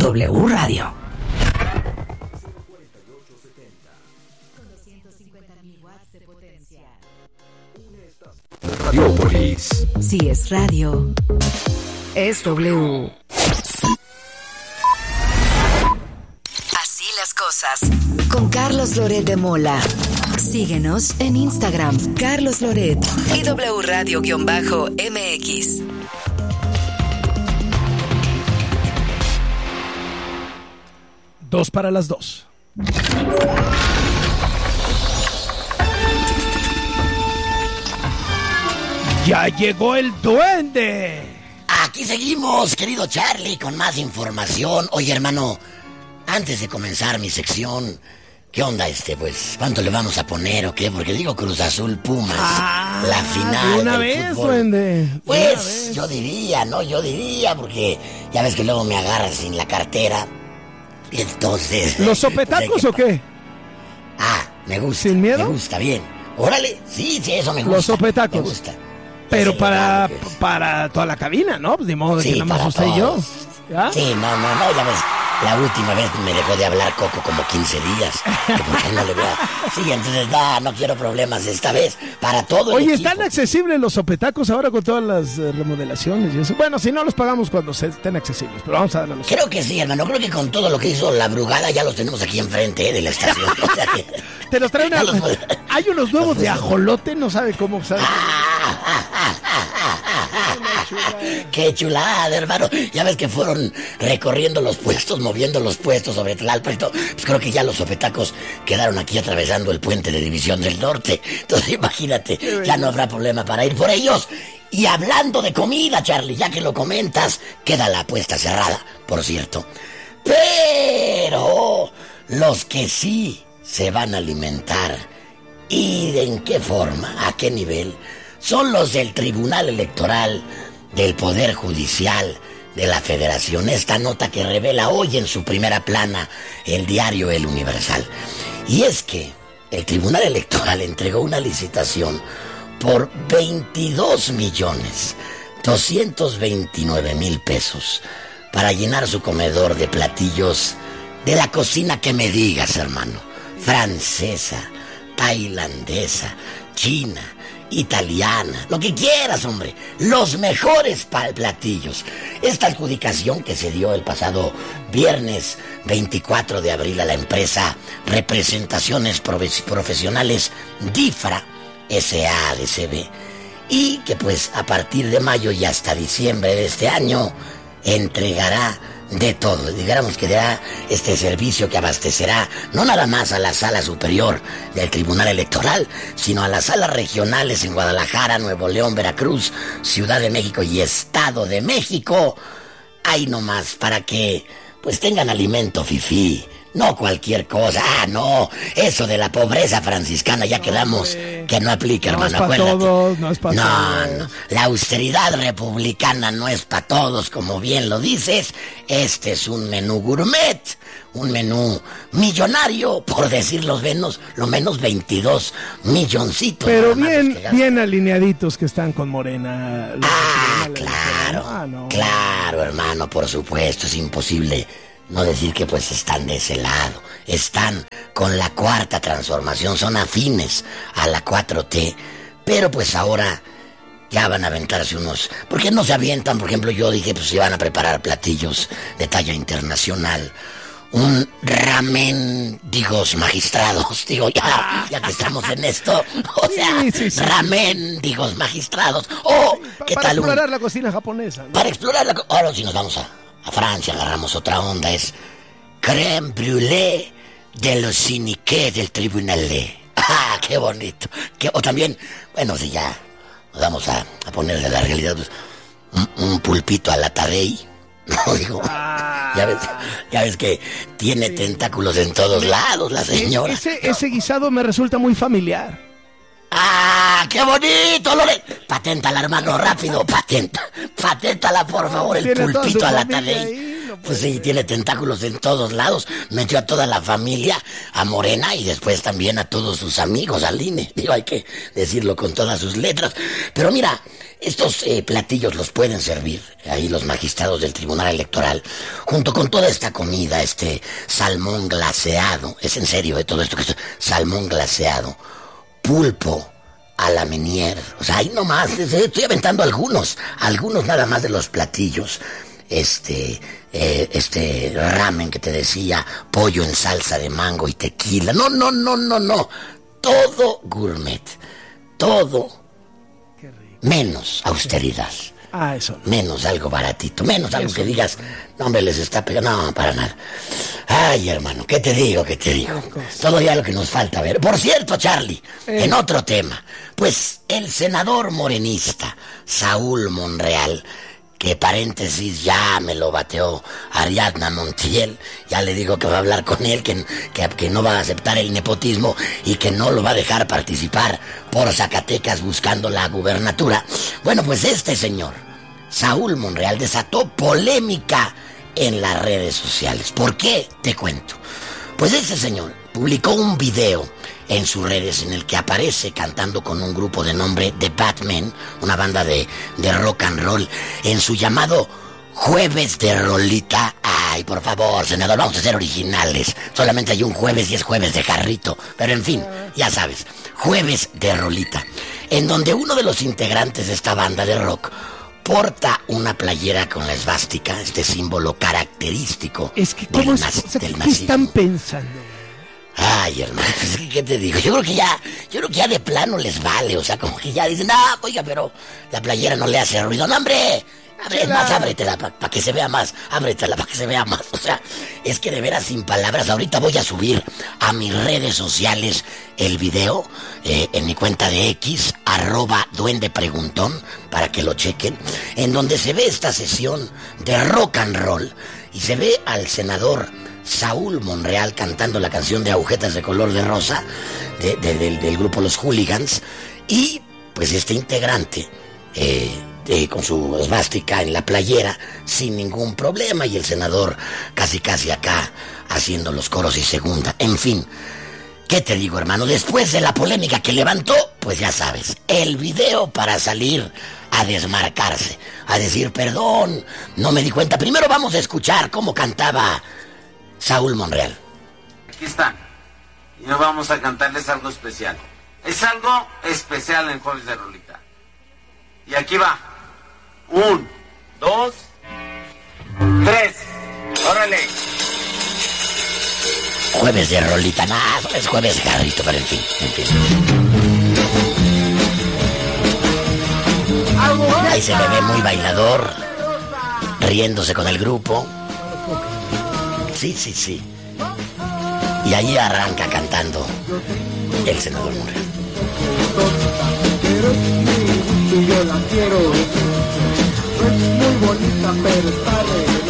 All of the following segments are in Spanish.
W Radio. Radiopolis. Si es radio, es W. Así las cosas. Con Carlos Loret de Mola. Síguenos en Instagram, Carlos Loret y W Radio-MX. Dos para las 2. ¡Ya llegó el duende! Aquí seguimos, querido Charlie, con más información. Oye, hermano, antes de comenzar mi sección, ¿qué onda pues? ¿Cuánto le vamos a poner o qué? Porque digo Cruz Azul Pumas, la final de una del vez, fútbol. duende. Pues, yo diría, porque ya ves que luego me agarras sin la cartera. Y entonces... ¿Los sopetacos o qué? Me gusta. ¿Sin miedo? Me gusta, bien. Órale, sí, eso me gusta. Los sopetacos. Me gusta. Pero Sí, para toda la cabina, ¿no? De modo Sí, que nada más para usted y yo. todos. ¿Ya? Sí, no, ya ves, la última vez me dejó de hablar Coco como 15 días. Porque no le voy a... Sí, entonces no quiero problemas esta vez, para todo el Oye, equipo. ¿están accesibles los sopetacos ahora con todas las remodelaciones y eso? Bueno, si no los pagamos cuando estén accesibles, pero vamos a darle a los... Creo que sí, hermano, creo que con todo lo que hizo la Brugada ya los tenemos aquí enfrente, de la estación. O sea que... Te los traen Ya los- Hay unos nuevos de ajolote, no sabe cómo sabe. Qué chulada, hermano. Ya ves que fueron recorriendo los puestos, moviendo los puestos sobre Tlalpan y todo. Pues creo que ya los sopetacos quedaron aquí atravesando el puente de División del Norte. Entonces imagínate, ya no habrá problema para ir por ellos. Y hablando de comida, Charlie, ya que lo comentas, queda la apuesta cerrada, por cierto. Pero los que sí se van a alimentar, ¿y de en qué forma? ¿A qué nivel? Son los del Tribunal Electoral del Poder Judicial de la Federación. Esta nota que revela hoy en su primera plana el diario El Universal. Y es que el Tribunal Electoral entregó una licitación por 22,229,000 pesos para llenar su comedor de platillos de la cocina que me digas, hermano. Francesa, tailandesa, china, italiana, lo que quieras, hombre. Los mejores platillos. Esta adjudicación que se dio el pasado viernes 24 de abril a la empresa Representaciones Profesionales DIFRA SADCB, y que pues a partir de mayo y hasta diciembre de este año entregará de todo. Digamos que dará este servicio que abastecerá no nada más a la sala superior del Tribunal Electoral, sino a las salas regionales en Guadalajara, Nuevo León, Veracruz, Ciudad de México y Estado de México. Ahí nomás, para que pues tengan alimento fifí, no cualquier cosa. No, eso de la pobreza franciscana ya quedamos que no aplica, No hermano, es para acuérdate. todos, no es para todos. No, la austeridad republicana no es para todos, como bien lo dices. Este es un menú gourmet, un menú millonario, por decir lo menos 22 milloncitos. Pero nada más los que gastan. bien alineaditos que están con Morena. Claro, hermano, por supuesto, es imposible no decir que pues están de ese lado. Están con la cuarta transformación, son afines a la 4T, pero pues ahora ya van a aventarse unos... ¿Por qué no se avientan? Por ejemplo, yo dije, pues iban a preparar platillos de talla internacional. Un ramen, magistrados, ya que estamos en esto, o sea, Sí. ramen, magistrados, ¿qué Para tal explorar la cocina japonesa, ¿no? Para explorar ahora si nos vamos a Francia, agarramos otra onda, es crème brûlée de los siniqués del Tribunal. Qué bonito. O también, bueno, si ya nos vamos a poner de la realidad, pues, un pulpito a la Tadei. No, digo, ya ves que tiene tentáculos en todos lados la señora. Ese guisado me resulta muy familiar. ¡Qué bonito, Lore! Paténtala, hermano, rápido, paténtala, por favor, el Tiene toda su pulpito a la familia Tadei. ahí, Pues sí, tiene tentáculos en todos lados. Metió a toda la familia a Morena y después también a todos sus amigos al INE. Digo, hay que decirlo con todas sus letras. Pero mira, estos platillos los pueden servir ahí los magistrados del Tribunal Electoral, junto con toda esta comida, este salmón glaseado. Es en serio, todo esto que es salmón glaseado, pulpo a la Meunier. O sea, ahí nomás, estoy aventando algunos nada más de los platillos. Este ramen que te decía, pollo en salsa de mango y tequila. No. Todo gourmet. Todo menos austeridad. Eso. Menos algo baratito. Menos algo que digas, no, hombre, les está pegando. No, para nada. Ay, hermano, ¿qué te digo? Todo ya lo que nos falta ver. Por cierto, Charlie, en otro tema, pues el senador morenista Saúl Monreal, que paréntesis ya me lo bateó Ariadna Montiel, ya le digo que va a hablar con él, que no va a aceptar el nepotismo y que no lo va a dejar participar por Zacatecas buscando la gubernatura. Bueno, pues este señor, Saúl Monreal, desató polémica en las redes sociales. ¿Por qué? Te cuento. Pues este señor publicó un video en sus redes en el que aparece cantando con un grupo de nombre The Batmen, una banda de rock and roll, en su llamado Jueves de Rolita. Ay, por favor, senador, vamos a ser originales. Solamente hay un jueves y es Jueves de Jarrito. Pero en fin, ya sabes, Jueves de Rolita, en donde uno de los integrantes de esta banda de rock porta una playera con la esvástica, este símbolo característico del nazismo. ¿Qué están pensando? Ay, hermano, ¿qué te digo? Yo creo que ya de plano les vale, o sea, como que ya dicen, oiga, pero la playera no le hace ruido. ¡No, hombre! Es más, ábretela para que se vea más. Ábretela para que se vea más. O sea, es que de veras sin palabras. Ahorita voy a subir a mis redes sociales el video en mi cuenta de X, @duendepreguntón, para que lo chequen, en donde se ve esta sesión de rock and roll y se ve al senador Saúl Monreal cantando la canción de Agujetas de Color de Rosa del grupo Los Hooligans, y pues este integrante con su esvástica en la playera sin ningún problema, y el senador casi acá haciendo los coros y segunda. En fin, ¿qué te digo, hermano? Después de la polémica que levantó, pues ya sabes, el video para salir a desmarcarse, a decir perdón, no me di cuenta. Primero vamos a escuchar cómo cantaba Saúl Monreal. Aquí están. Y hoy vamos a cantarles algo especial. Es algo especial en Jueves de Rolita. Y aquí va. 1, 2, 3. ¡Órale! Jueves de Rolita, nada, es Jueves de Jarrito, pero en fin. Ahí se le ve muy bailador, riéndose con el grupo. Sí. Y allí arranca cantando el senador Monreal. Yo la quiero, es muy bonita, pero está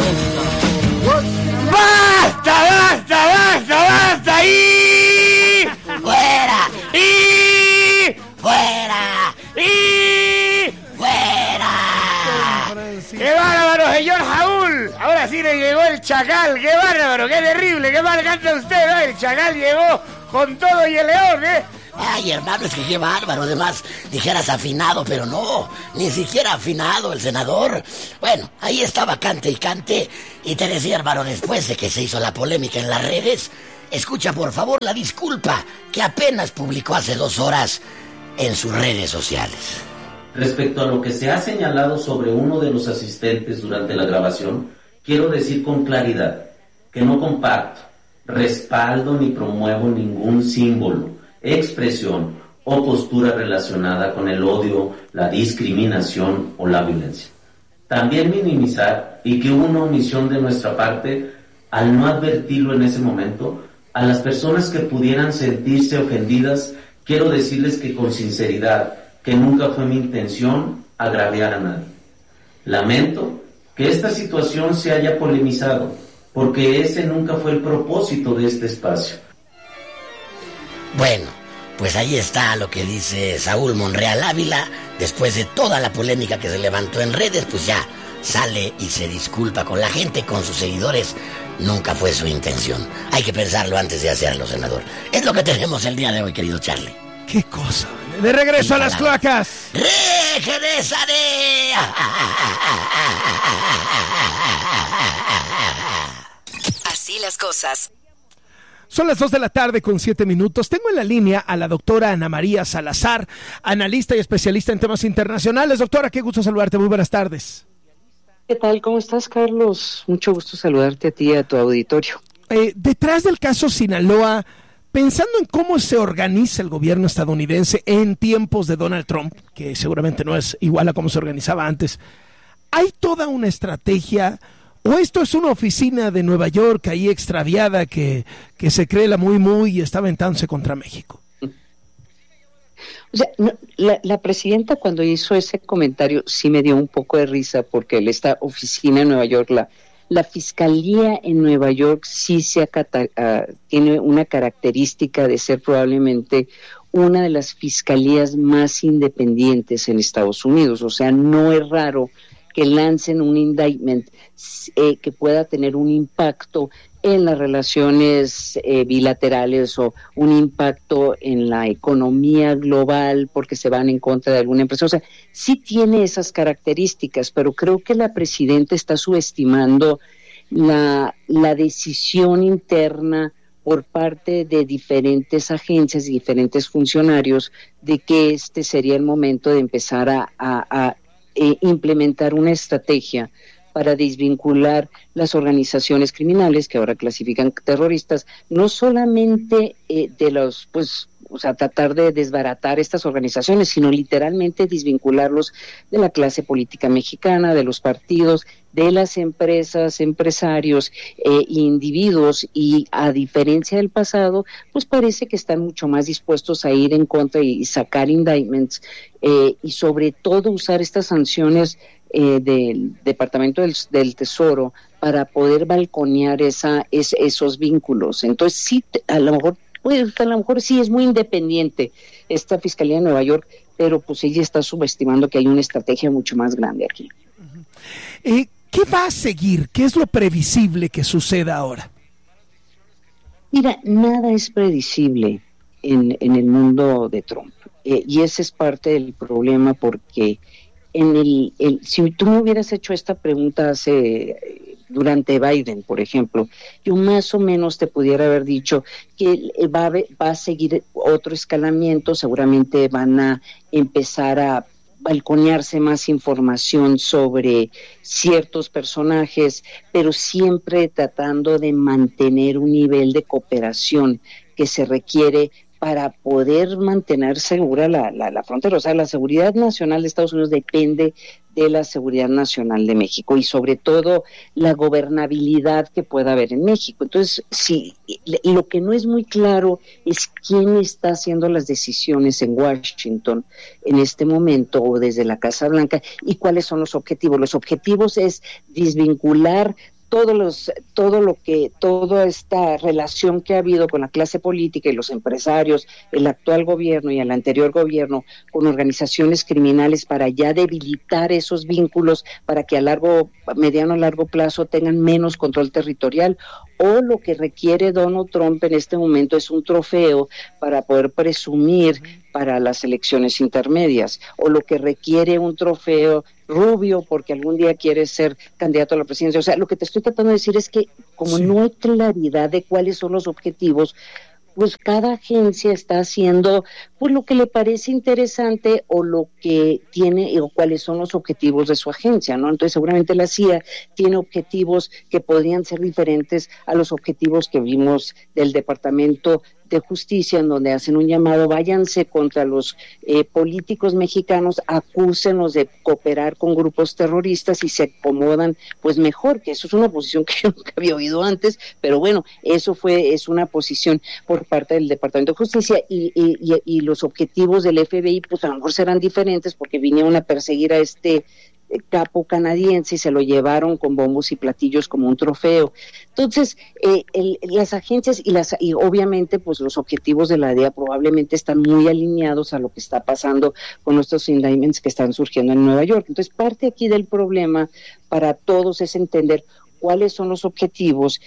¡Basta! ¡Y! ¡Fuera! ¡Y! ¡Fuera! ¡Y! ¡Fuera! ¡Qué bárbaro, señor Saúl! Ahora sí le llegó el chacal. ¡Qué bárbaro! ¡Qué terrible! ¡Qué mal canta usted! ¿No? El chacal llegó con todo y el león, ¿eh? Ay, hermano, es que qué bárbaro. Además, dijeras afinado, pero no, ni siquiera afinado el senador. Bueno, ahí estaba cante y cante. Y te decía, hermano, después de que se hizo la polémica en las redes, escucha por favor la disculpa que apenas publicó hace 2 horas en sus redes sociales. Respecto a lo que se ha señalado sobre uno de los asistentes durante la grabación, quiero decir con claridad que no comparto, respaldo ni promuevo ningún símbolo, expresión o postura relacionada con el odio, la discriminación o la violencia. También minimizar y que hubo una omisión de nuestra parte al no advertirlo en ese momento a las personas que pudieran sentirse ofendidas. Quiero decirles que con sinceridad que nunca fue mi intención agraviar a nadie. Lamento que esta situación se haya polemizado, porque ese nunca fue el propósito de este espacio. Bueno, pues ahí está lo que dice Saúl Monreal Ávila. Después de toda la polémica que se levantó en redes, pues ya sale y se disculpa con la gente, con sus seguidores. Nunca fue su intención. Hay que pensarlo antes de hacerlo, senador. Es lo que tenemos el día de hoy, querido Charlie. ¡Qué cosa! De regreso a las cloacas. ¡Regresaré! Así las cosas. Son las 2:07 p.m. Tengo en la línea a la doctora Ana María Salazar, analista y especialista en temas internacionales. Doctora, qué gusto saludarte. Muy buenas tardes. ¿Qué tal? ¿Cómo estás, Carlos? Mucho gusto saludarte a ti y a tu auditorio. Detrás del caso Sinaloa, pensando en cómo se organiza el gobierno estadounidense en tiempos de Donald Trump, que seguramente no es igual a cómo se organizaba antes, ¿hay toda una estrategia o esto es una oficina de Nueva York ahí extraviada que se cree la muy y está aventándose contra México? O sea, no, la presidenta cuando hizo ese comentario sí me dio un poco de risa porque esta oficina en Nueva York, la fiscalía en Nueva York sí tiene una característica de ser probablemente una de las fiscalías más independientes en Estados Unidos. O sea, no es raro que lancen un indictment que pueda tener un impacto en las relaciones bilaterales o un impacto en la economía global porque se van en contra de alguna empresa. O sea, sí tiene esas características, pero creo que la presidenta está subestimando la decisión interna por parte de diferentes agencias y diferentes funcionarios de que este sería el momento de empezar a implementar una estrategia para desvincular las organizaciones criminales que ahora clasifican terroristas, no solamente de los, tratar de desbaratar estas organizaciones, sino literalmente desvincularlos de la clase política mexicana, de los partidos, de las empresas, empresarios, individuos, y a diferencia del pasado, pues parece que están mucho más dispuestos a ir en contra y sacar indictments, y sobre todo usar estas sanciones del Departamento del Tesoro para poder balconear esos vínculos. Entonces sí, a lo mejor sí es muy independiente esta Fiscalía de Nueva York, pero pues ella está subestimando que hay una estrategia mucho más grande aquí. ¿Qué va a seguir? ¿Qué es lo previsible que suceda ahora? Mira, nada es predecible en el mundo de Trump, y ese es parte del problema, porque si tú me hubieras hecho esta pregunta durante Biden, por ejemplo, yo más o menos te pudiera haber dicho que va a seguir otro escalamiento, seguramente van a empezar a balconearse más información sobre ciertos personajes, pero siempre tratando de mantener un nivel de cooperación que se requiere para poder mantener segura la frontera. O sea, la seguridad nacional de Estados Unidos depende de la seguridad nacional de México y sobre todo la gobernabilidad que pueda haber en México. Entonces, sí, lo que no es muy claro es quién está haciendo las decisiones en Washington en este momento o desde la Casa Blanca y cuáles son los objetivos. Los objetivos es desvincular toda esta relación que ha habido con la clase política y los empresarios, el actual gobierno y el anterior gobierno, con organizaciones criminales para ya debilitar esos vínculos para que a mediano a largo plazo tengan menos control territorial, o lo que requiere Donald Trump en este momento es un trofeo para poder presumir para las elecciones intermedias, o lo que requiere un trofeo Rubio porque algún día quiere ser candidato a la presidencia. O sea, lo que te estoy tratando de decir es que como no hay claridad de cuáles son los objetivos, pues cada agencia está haciendo pues lo que le parece interesante o lo que tiene o cuáles son los objetivos de su agencia, ¿no? Entonces seguramente la CIA tiene objetivos que podrían ser diferentes a los objetivos que vimos del Departamento de Justicia, en donde hacen un llamado: váyanse contra los políticos mexicanos, acúsenlos de cooperar con grupos terroristas y se acomodan pues mejor, que eso es una posición que yo nunca había oído antes, pero bueno, es una posición por parte del Departamento de Justicia, y los objetivos del FBI pues a lo mejor serán diferentes porque vinieron a perseguir a este capo canadiense y se lo llevaron con bombos y platillos como un trofeo. Entonces, las agencias y obviamente pues los objetivos de la DEA probablemente están muy alineados a lo que está pasando con nuestros indictments que están surgiendo en Nueva York. Entonces, parte aquí del problema para todos es entender cuáles son los objetivos,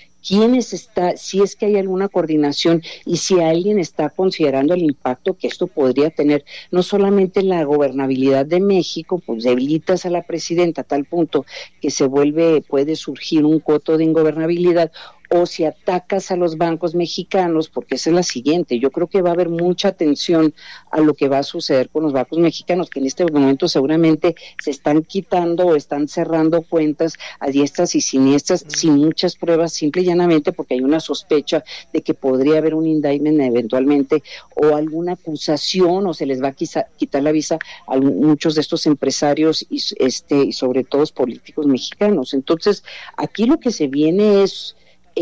si es que hay alguna coordinación y si alguien está considerando el impacto que esto podría tener, no solamente en la gobernabilidad de México, pues debilitas a la presidenta a tal punto que puede surgir un coto de ingobernabilidad, o si atacas a los bancos mexicanos, porque esa es la siguiente. Yo creo que va a haber mucha atención a lo que va a suceder con los bancos mexicanos, que en este momento seguramente se están quitando o están cerrando cuentas a diestras y siniestras sin muchas pruebas, simple y llanamente porque hay una sospecha de que podría haber un indictment eventualmente o alguna acusación, o se les va a quitar la visa a muchos de estos empresarios y sobre todo políticos mexicanos. Entonces, aquí lo que se viene es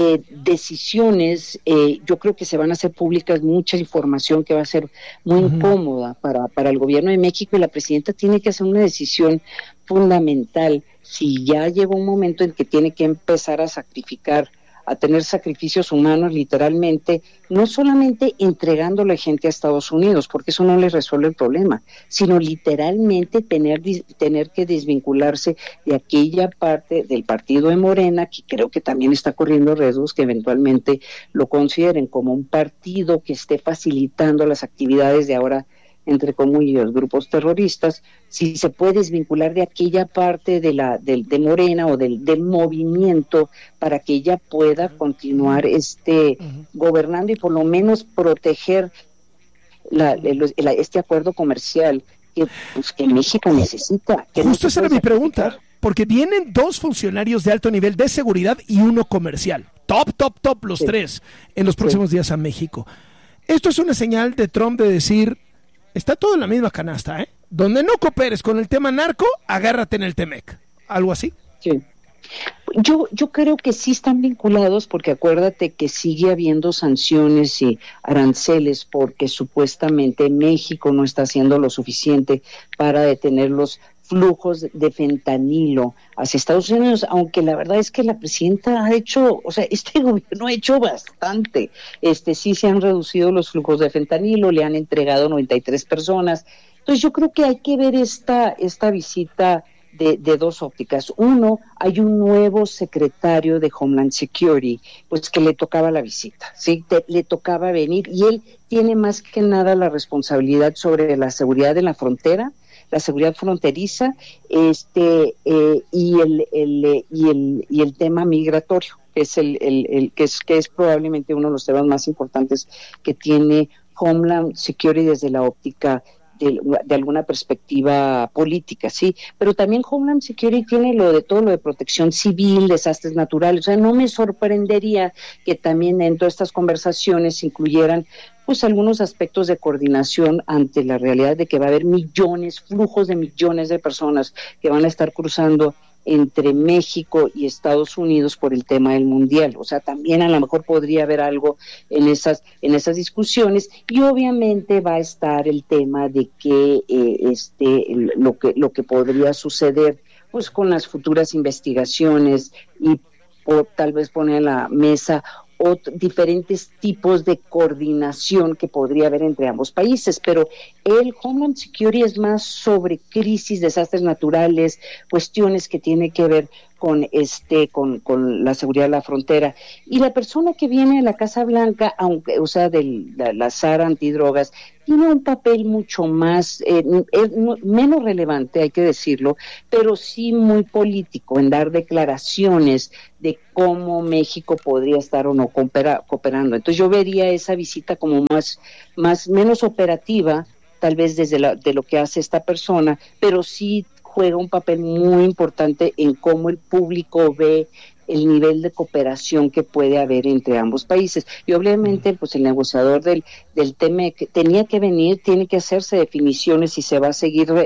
decisiones, yo creo que se van a hacer públicas mucha información que va a ser muy incómoda para el gobierno de México, y la presidenta tiene que hacer una decisión fundamental. Si ya llegó un momento en que tiene que empezar a tener sacrificios humanos literalmente, no solamente entregando la gente a Estados Unidos, porque eso no le resuelve el problema, sino literalmente tener que desvincularse de aquella parte del partido de Morena, que creo que también está corriendo riesgos que eventualmente lo consideren como un partido que esté facilitando las actividades de ahora, entre comillas, grupos terroristas. Si se puede desvincular de aquella parte de Morena o del movimiento para que ella pueda continuar gobernando y por lo menos proteger este acuerdo comercial que México necesita. Justo esa era mi pregunta, porque vienen 2 funcionarios de alto nivel de seguridad y uno comercial. Top, los 3 en los próximos días a México. Esto es una señal de Trump de decir: está todo en la misma canasta, ¿eh? Donde no cooperes con el tema narco, agárrate en el Temec. ¿Algo así? Sí. Yo creo que sí están vinculados, porque acuérdate que sigue habiendo sanciones y aranceles porque supuestamente México no está haciendo lo suficiente para detener los flujos de fentanilo hacia Estados Unidos, aunque la verdad es que la presidenta ha hecho, este gobierno ha hecho bastante. Sí se han reducido los flujos de fentanilo, le han entregado 93 personas. Entonces yo creo que hay que ver esta visita de 2 ópticas. Uno, hay un nuevo secretario de Homeland Security, pues que le tocaba la visita, ¿sí? Le tocaba venir, y él tiene más que nada la responsabilidad sobre la seguridad de la frontera, la seguridad fronteriza, y el tema migratorio, que es que es probablemente uno de los temas más importantes que tiene Homeland Security desde la óptica de alguna perspectiva política, sí, pero también Homeland Security tiene todo lo de protección civil, desastres naturales. No me sorprendería que también dentro de estas conversaciones incluyeran pues algunos aspectos de coordinación ante la realidad de que va a haber flujos de millones de personas que van a estar cruzando entre México y Estados Unidos por el tema del mundial. También a lo mejor podría haber algo en esas discusiones, y obviamente va a estar el tema de que lo que podría suceder pues con las futuras investigaciones, y tal vez poner en la mesa diferentes tipos de coordinación que podría haber entre ambos países. Pero el Homeland Security es más sobre crisis, desastres naturales, cuestiones que tienen que ver con la seguridad de la frontera. Y la persona que viene de la Casa Blanca, aunque de la SAR antidrogas, tiene un papel mucho más, menos relevante, hay que decirlo, pero sí muy político, en dar declaraciones de cómo México podría estar o no cooperando. Entonces yo vería esa visita como menos operativa, tal vez de lo que hace esta persona, pero sí juega un papel muy importante en cómo el público ve el nivel de cooperación que puede haber entre ambos países. Y obviamente pues el negociador del TEMEC tiene que hacerse definiciones si se va a seguir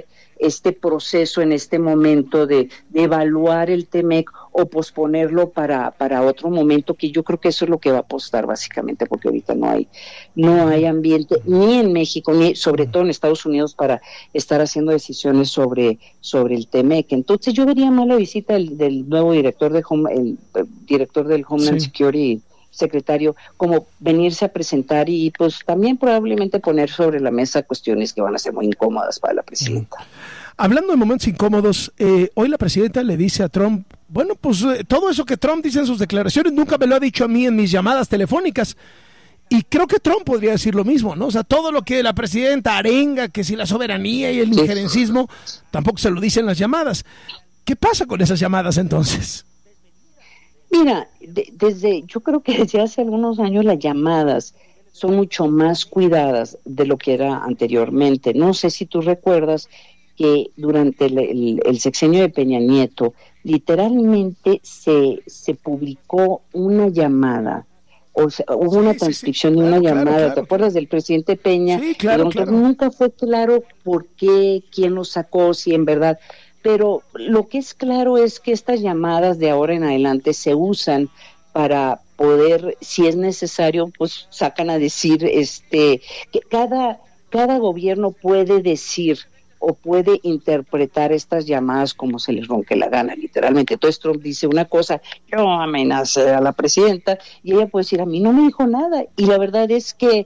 este proceso en este momento de evaluar el TEMEC o posponerlo para otro momento, que yo creo que eso es lo que va a apostar básicamente, porque ahorita no hay ambiente ni en México ni sobre todo en Estados Unidos para estar haciendo decisiones sobre el TEMEC. Entonces yo vería más la visita del nuevo director del Homeland Security, secretario, como venirse a presentar y pues también probablemente poner sobre la mesa cuestiones que van a ser muy incómodas para la presidenta. Hablando de momentos incómodos, hoy la presidenta le dice a Trump, bueno, pues todo eso que Trump dice en sus declaraciones nunca me lo ha dicho a mí en mis llamadas telefónicas. Y creo que Trump podría decir lo mismo, ¿no? O sea, todo lo que la presidenta arenga, que si la soberanía y el injerencismo, tampoco se lo dice en las llamadas. ¿Qué pasa con esas llamadas entonces? Mira, yo creo que desde hace algunos años las llamadas son mucho más cuidadas de lo que era anteriormente. No sé si tú recuerdas que durante el sexenio de Peña Nieto, literalmente se publicó una llamada, o sea, hubo una transcripción de una llamada, claro. ¿Te acuerdas del presidente Peña? Sí, claro. Nunca fue claro por qué, quién lo sacó, si en verdad... Pero lo que es claro es que estas llamadas de ahora en adelante se usan para poder, si es necesario, pues sacan a decir que cada gobierno puede decir o puede interpretar estas llamadas como se les ronque la gana, literalmente. Entonces Trump dice una cosa, yo amenacé a la presidenta, y ella puede decir, a mí no me dijo nada. Y la verdad es que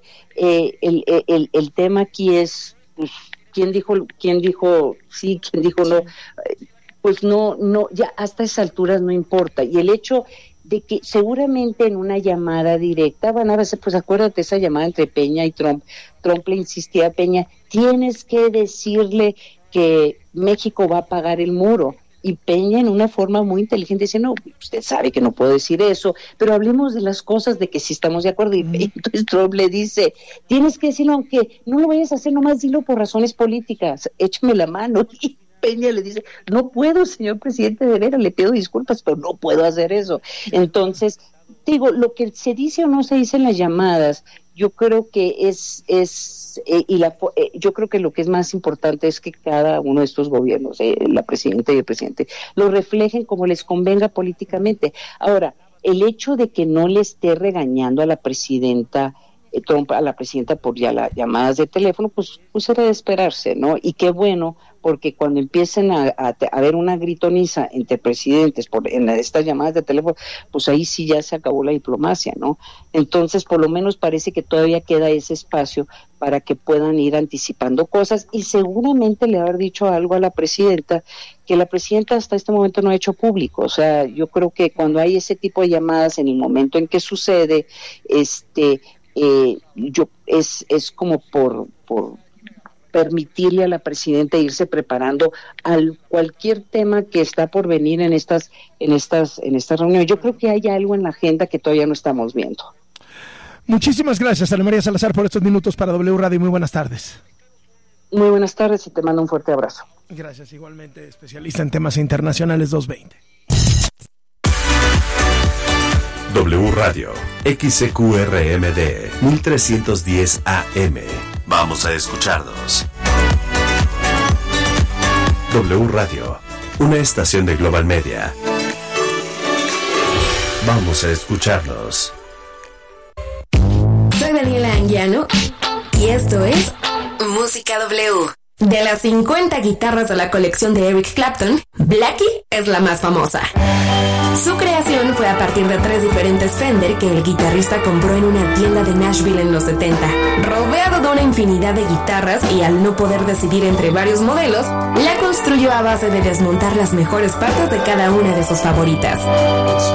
el tema aquí es... Pues, ¿Quién dijo sí, quién dijo no? Pues no, ya hasta esas alturas no importa. Y el hecho de que seguramente en una llamada directa van a ver, pues acuérdate esa llamada entre Peña y Trump le insistía a Peña, tienes que decirle que México va a pagar el muro. Y Peña en una forma muy inteligente dice, no, usted sabe que no puedo decir eso, pero hablemos de las cosas de que sí estamos de acuerdo. Y entonces Trump le dice, tienes que decirlo, aunque no lo vayas a hacer, nomás dilo por razones políticas, échame la mano. Y Peña le dice, no puedo, señor presidente, de veras, le pido disculpas, pero no puedo hacer eso. Entonces, digo, lo que se dice o no se dice en las llamadas, yo creo que yo creo que lo que es más importante es que cada uno de estos gobiernos, la presidenta y el presidente, lo reflejen como les convenga políticamente. Ahora, el hecho de que no le esté regañando a la presidenta Trump, a la presidenta por ya las llamadas de teléfono, pues era de esperarse, ¿no? Y qué bueno, porque cuando empiecen a haber una gritoniza entre presidentes en estas llamadas de teléfono, pues ahí sí ya se acabó la diplomacia, ¿no? Entonces, por lo menos parece que todavía queda ese espacio para que puedan ir anticipando cosas, y seguramente le haber dicho algo a la presidenta que la presidenta hasta este momento no ha hecho público. O sea, yo creo que cuando hay ese tipo de llamadas, en el momento en que sucede, es como por permitirle a la presidenta irse preparando a cualquier tema que está por venir en estas reuniones. Yo creo que hay algo en la agenda que todavía no estamos viendo. Muchísimas gracias, Ana María Salazar, por estos minutos para W Radio. Muy buenas tardes. Muy buenas tardes y te mando un fuerte abrazo. Gracias, igualmente, especialista en temas internacionales 220. W Radio, XCQRMD, 1310 AM. Vamos a escucharnos. W Radio, una estación de Global Media. Vamos a escucharnos. Soy Daniela Anguiano y esto es Música W. De las 50 guitarras de la colección de Eric Clapton, Blackie es la más famosa. Su creación fue a partir de 3 diferentes Fender que el guitarrista compró en una tienda de Nashville en los 70. Rodeado de una infinidad de guitarras y al no poder decidir entre varios modelos, la construyó a base de desmontar las mejores partes de cada una de sus favoritas.